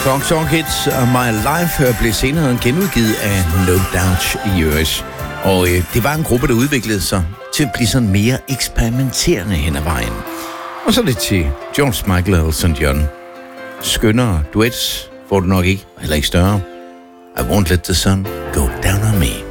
Talk Talk Hits of My Life blev senere genudgivet af No Doubt US. Og det var en gruppe, der udviklede sig til at blive sådan mere eksperimenterende hen ad vejen. Og så er det til George Michael og Elton John. Skønnere duets får du nok ikke, heller ikke større. I won't let the sun go down on me.